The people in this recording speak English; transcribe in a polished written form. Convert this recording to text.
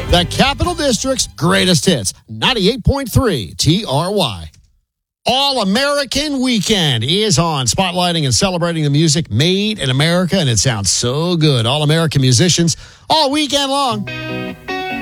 The Capital District's greatest hits, 98.3 TRY. All-American Weekend is on, spotlighting and celebrating the music made in America, and it sounds so good. All-American musicians all weekend long.